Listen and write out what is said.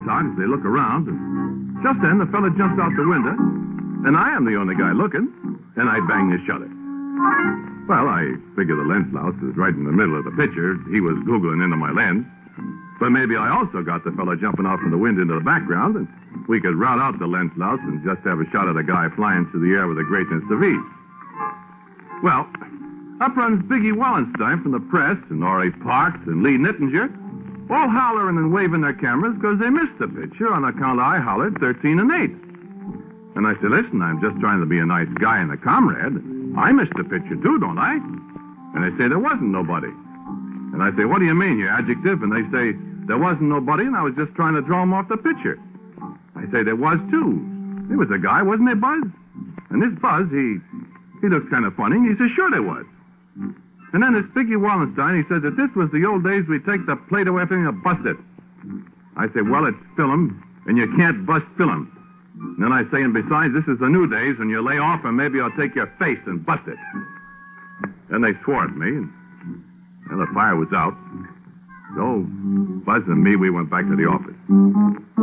talk as they look around, and just then the fella jumps out the window, and I am the only guy looking, and I bang the shutter. Well, I figure the lens louse is right in the middle of the picture. He was googling into my lens. But maybe I also got the fella jumping out from the window into the background, and we could rout out the lens louse and just have a shot of the guy flying through the air with a greatness of ease. Well, up runs Biggie Wallenstein from the press, and Orrie Parks and Lee Nittinger, all hollering and waving their cameras because they missed the picture on account I hollered 13 and 8. And I said, listen, I'm just trying to be a nice guy and a comrade. I missed the picture too, don't I? And they say, there wasn't nobody. And I say, what do you mean, you adjective? And they say, there wasn't nobody, and I was just trying to draw him off the picture. I say, there was too. There was a guy, wasn't there, Buzz? And this Buzz, he looks kind of funny. He says, sure there was. And then this Biggie Wallenstein, he says that this was the old days we'd take the plate away from you and bust it. I say, well, it's film, and you can't bust film. And then I say, and besides, this is the new days when you lay off, and maybe I'll take your face and bust it. Then they swore at me, and the fire was out. So Buzz and me, we went back to the office.